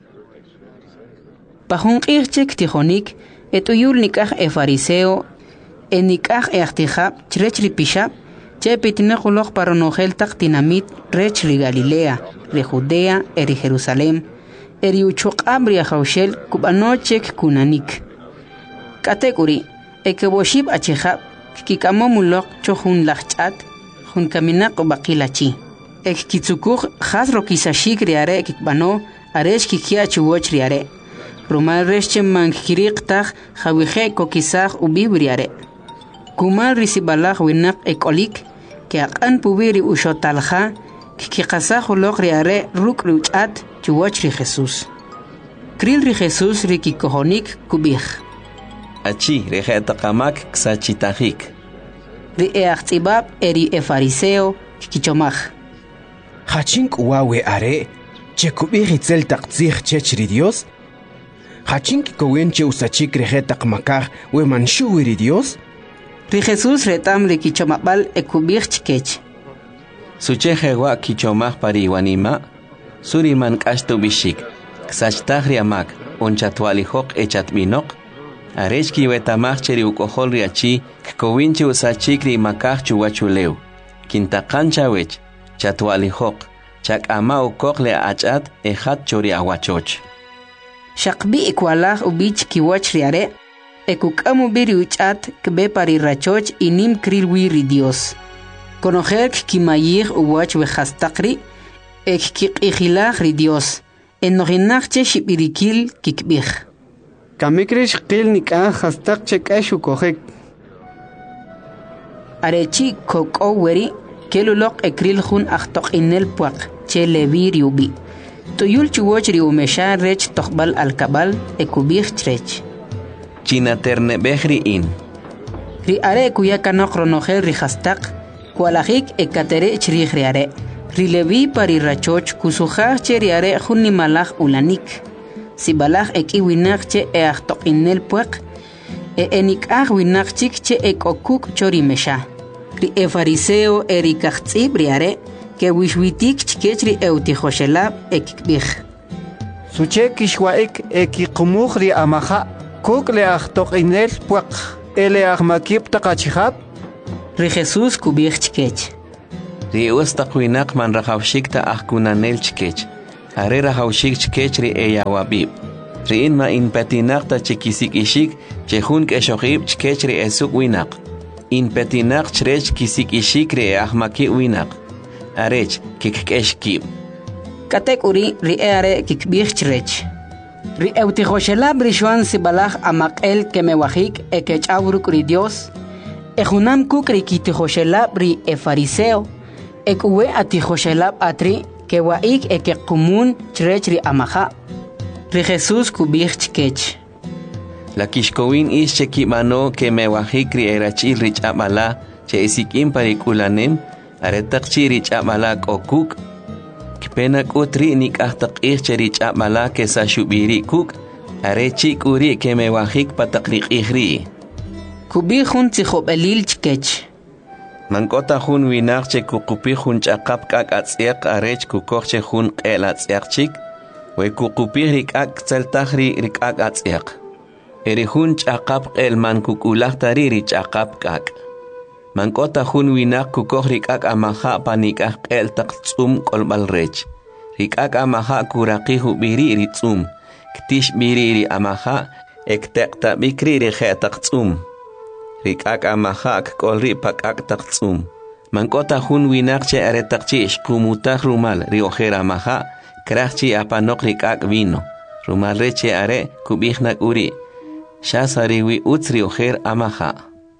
Pajun qirchek tijonik, etuyul nikaj e fariseo, e nikaj e achtijab chrech ri pishab, che pitinakulok para nogel tak tinamit rech ri Galilea, ri Judea, e ri Jerusalem, e ri uchuqab ri ajawshel kubanochek kunanik. Katekuri, e keboshib achijab, kikamomulok cho jun lachchat, jun kaminak o bakilachi. E kitzukuj jas rokisashik ri are kikbano, aresh kikia chuwoch ri are. Rumal reche mankirik tak jawije kokisaj ubib ri are. Kumal risibalaj winak ekolik, que aqan pubiri ushotalja, que qasaj ulok ri are ruk ri uchat chuwach ri Jesús. Kril ri Jesús ri kikohonik kubij. Achi ri jetaqamak ksachitajik. Ri eachtzibab eri e fariseo kichomaj. Hachink uwawe are, che kubij itzel taqtzij chech ri Dios? Hachink kowenche usachik ri jetaqmakaj we manshuwi ri Dios? Ri Jesús retam ri kichomabal ekubij chkech. Sucheje wa kichomaj pari wanima, suriman kashtu bishik, ksachtaj ri amak, onchatwalijok echatminok, arechki wetamaj cheri ukohol ri achi, kkowinche usachik ri makaj chuwachuleu, kintaqancha wech, chatwalijok, chak ama ukok le achat ejat chori awachoch. Shaqbi ikwalaj ubich kiwach ri are, ekukamu biri uchat kbe pari rachoch inim krilwi ri Dios. Conojer kimayir uwach wejastakri, ek kikijilaj ri Dios. Enohinachche shibirikil kikbij. Kamikrish qil nikah hastak chekashu kohek. Arechi koko weri, kelulok ekril jun achtok inel puak, che levir yubi. Tuyul chuwoch ri umesha rech tokbal alkabal ekubij trech. China terne behri in. Ri are kuyakanok ronojer ri hastak, kualajik ekatere chrij ri are. Ri levi pari rachoch kusujaj che ri are junni malaj ulanik. Si balaj ekiwinak che e achtok inel puak, e enikaj winak chik che ekokuk chori mesha. Ri e fariseo e ri kachtzib ri are, que wishwitik chkech ri eutijoshelab ekikbij. Suche kishwaik ekiqumuj ri amaja, kuk le achtok inel puak, ele ahmakib taqachijab. Ri Jesús kubij chkech. Ri ustaq winak man rajawshik ta ahkunanel chkech. are rajawshik chkech ri eyawabib riin ma in petinaq ta chikisik ishik chehun keshoqib chkech ri esuk winaq in petinaq chrech kisik ishik ri ahmaki winaq arech kikkeshkib katek uri ri are kikbih chrech ri eutijoshelab rishuan sibalaj amaqel kemewajik ekechawruk ri Dios ejunam kuk ri kitijoshelab ri e fariseo ekuwe atijoshelab atri kewaik ekekumun chrech ri amaja ri Jesús kubih chkech la kishkowin is chekimano kemewajik ri erachil ri chabala che isikim parikulanem aretak chi ri chabala kokuk pena kutri nikahtak icheri chabala ke sa shubiri kuk arechi kuri ke me wahik pataklik ihri kubi hun tsikhobalil chkech mankota hun winak che kukupi hun chaqap kak atsiak arech kukokh che hun qel atsiak chik we kukupi rikak tseltahri rikak atsiak eri hun chaqap qel man kukulak tariri chaqap kak mankota hun winak kukokh rikak amaha panikak qel taqtsum kolbal rech rikak amaha kuraqi hubiri ritsum ktish biri ri amaha ektekta bikri ri khetaqtsum rikak amaha kolri pakak taqtsum mankota hun winak che aretaqchi ishkumutah rumal ri ojera amaha krachchi apanok rikak vino rumal reche are kubihnak uri shasariwi utsri ojer amaha.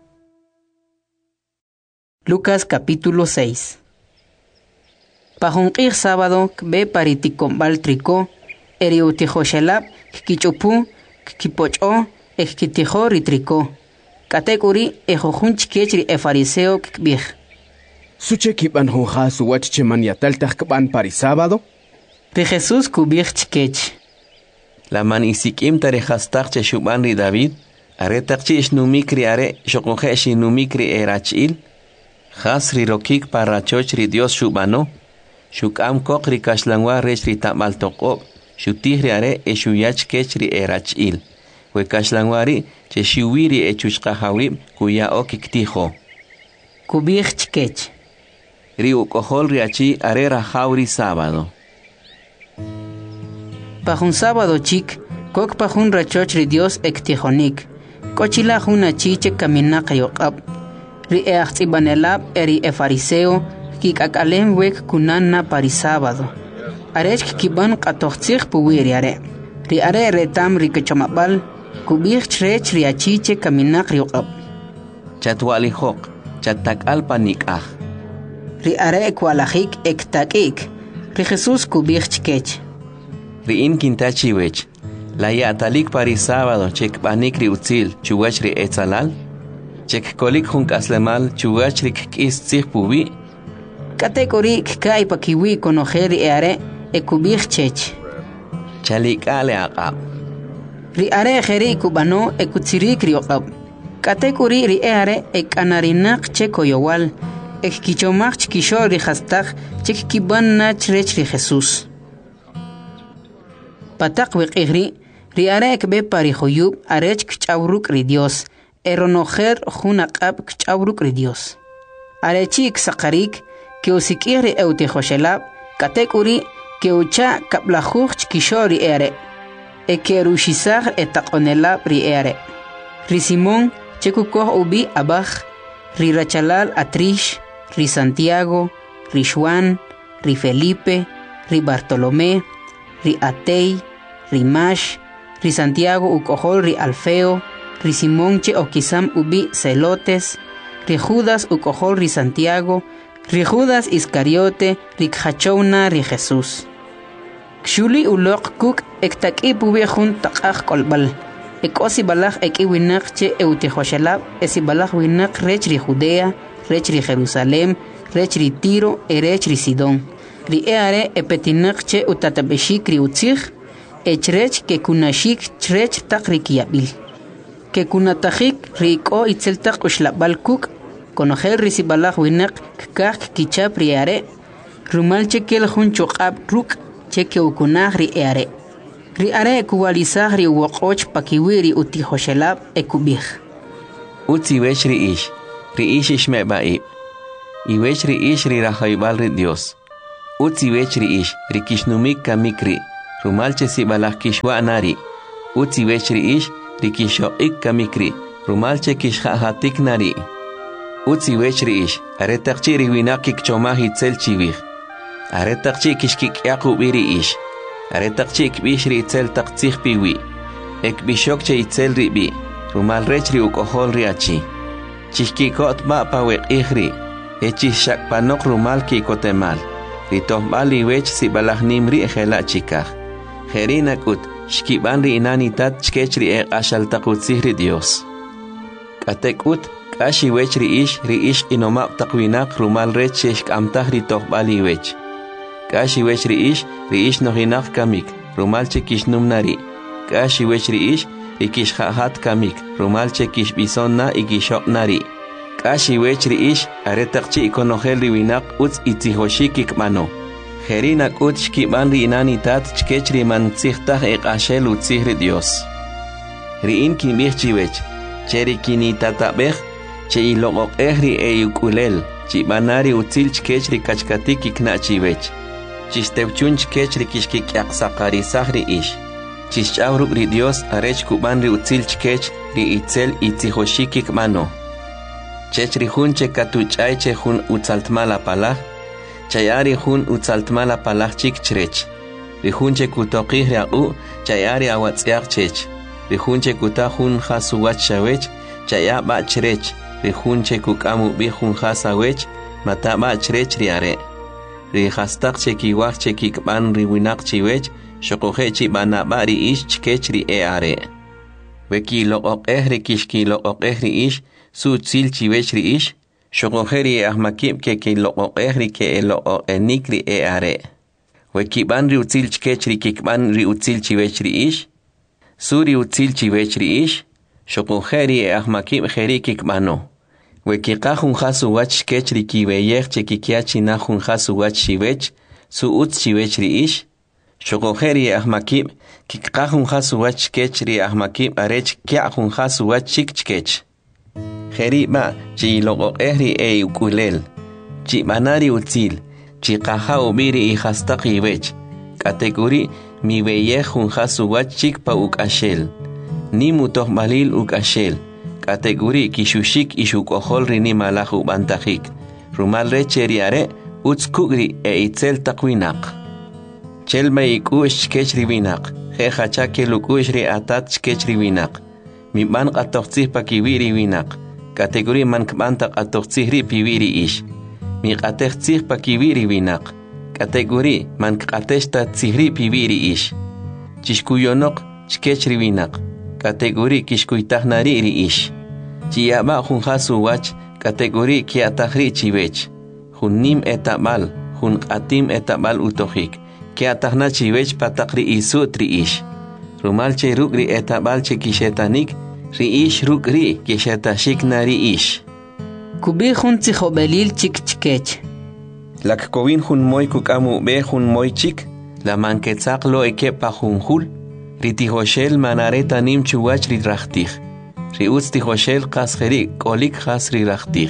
Lucas capítulo seis. Pajunqir sábado kbe pariticombal trico, eriutijoshelab, kichupu, kipocho, ekitijo ritrico. Katekuri ejojun chikechri e fariseo kbij. Suche kiban jonja su wachche maniatal takban pari sábado? Ri Jesús kubij chikech. La man isikim tarejastak che shuban ri David, aretakchi ishnumikri are shokoje shinumikri erachil. Khasri rokik para chochri Dios shubano, shukam kokri kashlangwa rechri tamal tokop, shutihri are e shuyach kechri erachil, we kashlangwari che shuwiri e chushkahawib kuya okiktijo. Kubich chkech. Riu kohol riachi are rajauri sábado. Pajun sábado chik, kok pajun rachochri Dios ektijonik, kochila juna chiche kaminaka yokab. Ri eachtibanelab eri e fariseo kikakalem wek kunana pari sábado. Arech kiban qatochtzig puwiri are. Ri are retam ri kechamabal kubich chrech ri achiche kaminak riqab. Chatwali hok, chatak alpanikah. Ri are kwalajik ektakik. Ri Jesús kubich chkech. Ri in kintachi wech. La yatalik pari sábado chek panik ri utzil chuwach ri etzalal. Chek kolik junk aslemal chugachrik kis tsig pubi. Katekorik kai pakiwi konojeri eare ekubich chech. Chalik ale aqab. Ri are jeri kubano ekutsirik riokab. Katekori ri eare ekanarinak chekoyowal. Ekkichomach chkisho ri hastak chek kiban nach rech ri Jesús. Patak wikigri ri are ekbe pari joyub arech kchawruk ri Dios. Eronojer junaqab kchawruk ri Dios. Arechik sakarik que usikiri eutejoshelab katekuri que ucha kaplajuj chkishori ere. E que rushizar etaqonelab ri ere. Ri Simón chekukoh ubi abaj, ri Rachalal atrish, ri Santiago, ri Juan, ri Felipe, ri Bartolomé, ri Atei, ri Mash, ri Santiago ukohol ri Alfeo, ri Simón che okisam ubi Celotes, ri Judas ukohol ri Santiago, ri Judas Iscariote, ri Khachouna ri Jesús. Kshuli ulok kuk ektak ipubi jun taqaj kolbal. Ekosi balaj eki winak che eutejoshelab, esi balaj winak rech ri Judea, rech ri Jerusalem, rech ri Tiro, e rech ri Sidón. Ri eare epetinak che utatabeshik ri utzig, echrech ke kunashik chrech tak ri kiabil. Que kunatajik rico itzeltak ushlabal kuk, konojel risibalaj winak kak kichap riare, rumal chekel jun chokab ruk cheke ukunaj ri eare. Ri are kuwalizaj ri wokoch pakiwiri utijoshelab ekubij. Utzi wech ri ish, ri ish ishme baib. I wech ri ish ri rajaibal ri Dios. utzi wech riish rikishnumik kamikri rumalche sibalaj kishwa nari utzi wech riish rikishoik kamikri rumalche kishhahatik nari utzi wech riish aretaqchi riwinakik chomah itzel chivij aretaqchi kishkik yaqu biriish aretaqchi kbish ri itzel taqtzij piwi ekbishok che itzel ribi rumal rech ri ukohol riachi chishkikot ba paweq ihri echishak panok rumal kikotemal ritohbal iwech sibalaj nimri ejela chikaj jerinakut shkiban ri inanitat chkech ri eqashal taqutzij ri Dios katekut kashi wech ri ish ri ish inomab taqwinak rumal rech shkamtaj ri tohbal iwech kashi wech ri ish ri ish nohinak kamik rumal chekishnum nari kashi wech ri ish ikishhahat kamik rumal chekishbison na ikishok nari kashi wech ri ish aretaqchi ikonojel ri winak utz itzihoshikik mano jerinak ut shkiban ri inanitat chkech ri mantzijtaj eqashel utzij ri Dios ri in kinbij chiwech cheri kinitatabej che iloqoqej ri eyukulel chibanari utzil chkech ri kachkatik ikna chiwech chistewchun chkech ri kishkikyaqsaqarisaj ri ish chischawruk ri Dios arech kuban ri utzil chkech ri itzel itzihoshikik mano chech ri jun che katuch'ay che jun utzaltmala palaj chayari jun utzaltmala palaj chik chrech ri jun che kutoqij ri aqu chayari awatz'yaq chech ri jun che kuta jun jasuwach xawech chaya ba chrech ri jun che kuk'amu bi jun jasawech mata ba chrech ri are ri jastaq che kiwaj che kikb'an ri winaq chiwech xoqoje chi bana ba ri ish chkech ri e are weki loqoqej ri kishkiloqoqej ri ish su tzil chiwech ri ish xoqoje ri ahmakib ke kiloqoqej ri ke eloqenik ri e are wekiban ri utzil chkech ri kikban ri utzil chiwech ri ish su ri utzil chiwech ri ish xoqoje ri ahmakib jeri kikbano wekiqa jun jasu wach chkech ri kiweyej che kikiachina jun jasu wach chiwech su utz chiwech ri ish xoqoje ri ahmakib kikqa jun jasu wach chkech ri ahmakib arech kya jun jasu wach chik chkech jeri ba chi loqoqej ri eyukulel chi banari utzil chi qaja ubiri i jastaq iwech kategori mi weyej jun jasu wach chik pa ukashel ni mutohbalil ukashel kategori kishushik ishukojol ri ni malaj ubantajik rumal recheri are utz kugri e itzel taqwinaq chelma ikush chkech ri winaq jeja chake lukush ri atat chkech ri winaq mi ban qatoqtzij pa kiwiri winaq kategori man kbanta qatoqtzij ri piwiri ish mi qatejtzij pa kiwiri winaq kategori man qateshta tzijri piwiri ish chishkuyonoq chkech ri winaq kategori kishkuytaj nari ri ish chiyaba jun jasu wach kategori kiatajri chiwech jun nim etabal jun q'atim etabal utojik kiatajna chiwech pataq ri isut ri ish rumal che ruk ri etabal che kishetanik ri ish ruk ri kishetashik nari ish kubi jun tzijobelil chik chkech lak kowin jun moy kukamu be jun moy chik la manketzaq lo eke pa jun jul ri tijoshel manareta nim chuwach ri rahtij ri utz tijoshel qasjeri kolik jas ri rahtij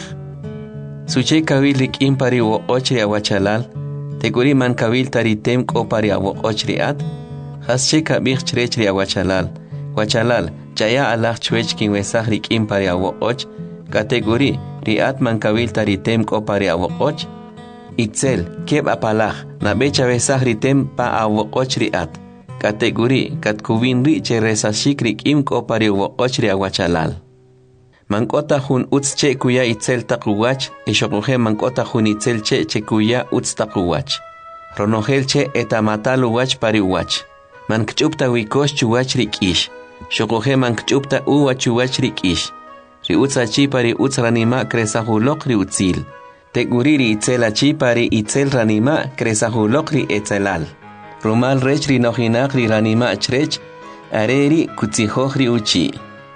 suche kawil ri k'im pari woqoch ri awachalal teguri man kawil taritem ko pari awoqoch ri at jas che kabij chrech ri awachalal wachalal chaya alaj chwech kin wesaj ri k'im pari awoqoch kategori ri at man kawil taritem ko pari awoqoch itzel keb apalaj na becha besaj ri tem pa awoqoch ri at kategori katkubin ri che resashik ri k'im ko pari awoqoch ri awachalal mankota jun utz che kuya itzel taquwach ishoqoje mankota jun itzel che che kuya utz taquwach ronojel che etamatal uwach pari uwach mankchupta wikosh chuwach ri k'ish shoqoje mankchupta uwach chuwach ri k'ish ri utz achi pari utz ranima kresajuloq ri utzil teguri ri itzel achi pari itzel ranima kresajuloq ri etzelal rumal rech ri nojinaq ri ranima chrech areri kutzijoj ri uchi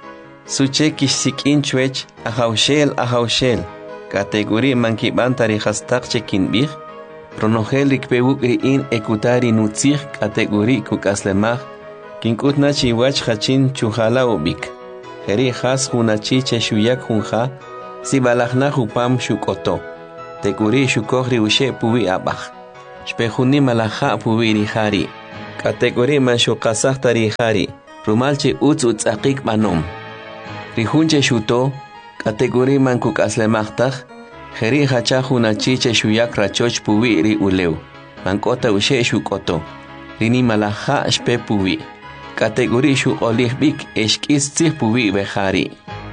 suche kishsikin chwech ajaushel ajaushel kategori mankibanta ri jastaq che kinbij ronojel rikpewuk ri in ekutari nutzij kategori kukaslemaj kinkutna chiwach hachin chujala ubik jeri jas junachi che shuyak junja si balajna jupam shukoto teguri shukoj ri ushe puwi abaj Shpejuni malaja pubiri hari. Kategori manshukasah tari hari. Rumalche utz utz akik manom. Rihunche shuto. Kategori mankuk aslemachtaj. Jeri hachahuna chiche shuyak rachoch pubiri uleu. Mankota ushe shukoto. Rini malaja shpe pubi. Kategori shu olihbik eshkis tzih pubi behari.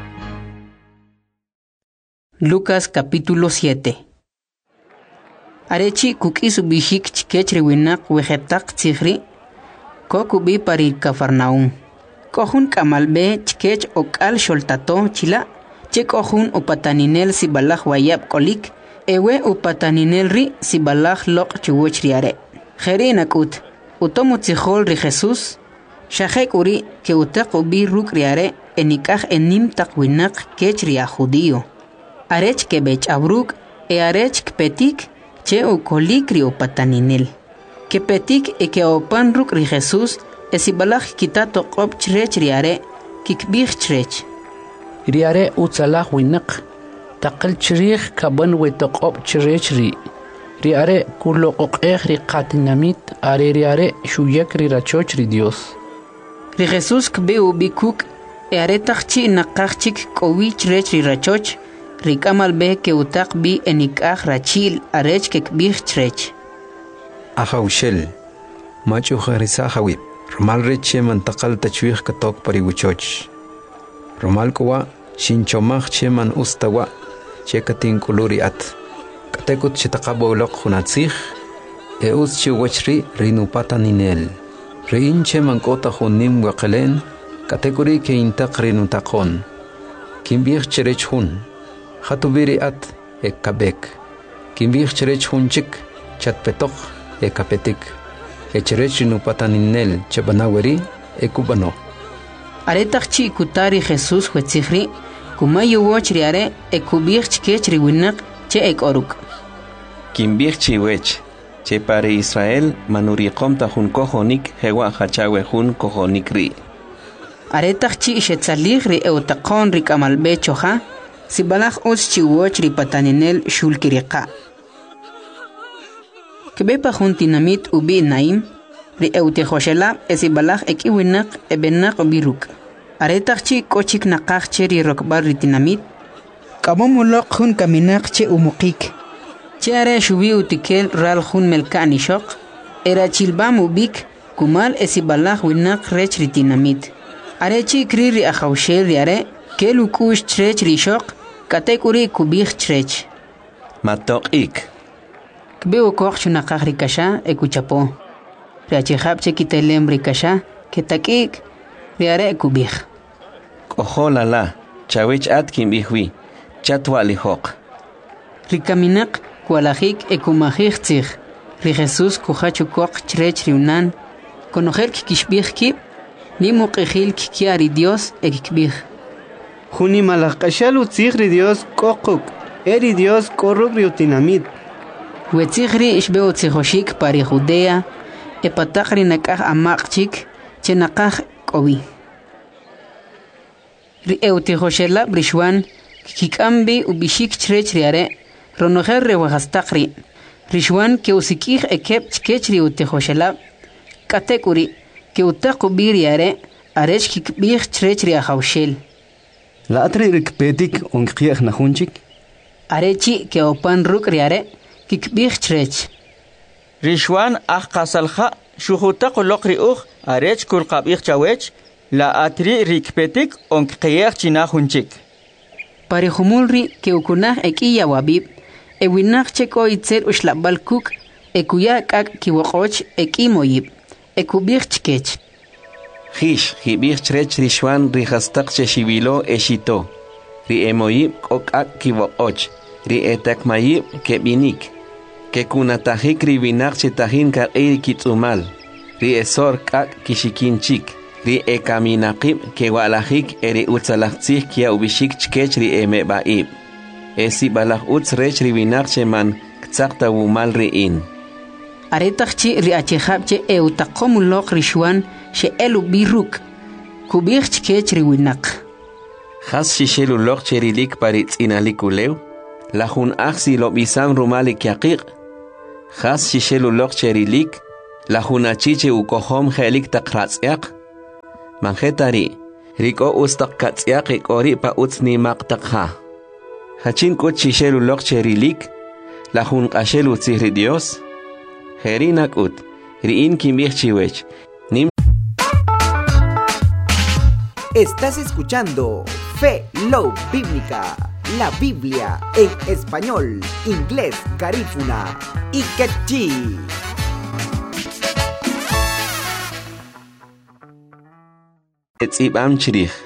Lucas capítulo siete. Arechi kukis ubishik chikech riwinak wejetak tzihri. Kokubi pari Cafarnaum. Kohun kamalbe chikech okal sholtato chila. Che kohun upataninel sibalaj wayab kolik. Ewe upataninel ri sibalaj lok chuwoch riare. Jeri nakut. Utomu tzihol ri Jesus. Shahek uri ke utak ubi ruk riare. Enikaj enim takwinak kech ria judío. Arech que bech abruk e arech que petik che o colicri o pataninel. Que petik e que o panruk ri Jesús e si balach quitato qop chrech riare kikbich chrech. Riare utzalach winak taqal chrich kaban wetoqop chrech ri. Riare kuloqoqeh ri qatinamit are riare shuyak ri rachoch ri Dios. Ri Jesús kbe ubikuk e are tachchi naqachik kowi chrech ri rachoch. Rikamal be que utak bi enikaj rachil arech que kbich chrech. Ajaushel. Machu jarisa jawib. Romal reche mantakal tachwich katok pariwichoch. Romal kowa shinchomach cheman ustawa chekatin kuluri at. Katekut chitakabo lok hunatzich. E us chiwachri rinupata ninel. Rein cheman kota hunim wakelen. Katekuri ke intak rinutakon. Kimbich cherech hun. Hatubiri at e kabek. Kimbich cherech hunchik chat petok e kapetik. E cherech nupataninel chabanaweri e kubano. Aretachchi kutari Jesús huetzihri. Kumayu woch riare e kubich kech riwinak che ek oruk. Kimbich chiwech. Che pare Israel manuriqom tahun kohonik hewa hachawe hun kohonik ri. Aretachchi shetzalig ri eutaqon ri kamalbe choha. Si balach os chiwoch ri pataninel shulkiriqa. Kbepa juntinamit ubi naim, ri eutejoshela e si balach ekiwinak e benak ubiruk. Aretachchi kochik naqachche ri rokbar ri tinamit. Kabomulok hun kaminak che umukik. Che are shubi utikel ral hun melkani shok. Era chilbam ubik kumal e si balach winak rech ri tinamit. Arechi kri ri ajaushel ri are. Kelu kush chrech rishok, katekuri kubich chrech. Matok ik. Kbeo koch chunakach rikasha e kuchapo. Riachihab chekitelem rikasha, ketakik, riare e kubich. Koho lala, chawech atkin bihwi, chatwa lihok. Rikaminak, kualajik e kumajik tzich. Ri Jesus kuhachu koch chrech riunan, konojer kikishbich kip, nimu qijil kikiari Dios e kikbich. Juni malakashalu tzigri Dios kokuk, eri Dios koruk riutinamit. Huetzigri ishbeo tzijoshik pari Judea, e patakri nakaj amakchik, che nakaj kobi. Ri eutijoshela brishwan, kikambi ubishik chrech riare, ronojer rewajastakri. Rishwan ke usikij ekep chkech riutijoshela, katekuri, ke utakubi riare, arech kikbich chrech riajaushel. La atri rikpetik onkiech na hunchik. Arechi ke opan ruk riare kikbich chrech. Rishwan ah qasalha shuhutak lokri ukh arech kul qabich chawech la atri rikpetik onkiech china hunchik. Pari humulri ke ukunah ekiya wabib e winach cheko itzer ushlabal kuk e kuya kak kiwoqoch ekimoyib e kubich chkech. Hish, hibich chrech rishwan rihastak cheshibilo eshito. Ri emoyib kokak kiwoqoch. Ri etakmayib kebinik. Ke kunatajik ribinak chetahin ka eri kitzumal. Ri esor kak kishikinchik. Ri ekaminakib ke walajik eri utzalachtzih kia ubishik chkech ri emebaib. Esi balach utz rech ribinak cheman ktzakta wumal riin. Aretachchi ri achejabche eutaqomulok rishwan she elu biruk. Kubich chkech riwinak. Has shishelu lok cherilik paritz inalikulew. La jun axi lo bisam rumalik yaqiq. Khas shishelu lok cherilik, la hunachiche ukohom helik takratsiak. Manjetari, riko ustak katsiak ikori pa utsni maktakha. Hachin kut shishelu lok cherilik, la hun ashelu tsihri Dios. Herinak ut, riin kimich chiwech. Nim. Estás escuchando Fe Love Bíblica, la Biblia en español, inglés, garífuna y quechí. Etzibam chirich.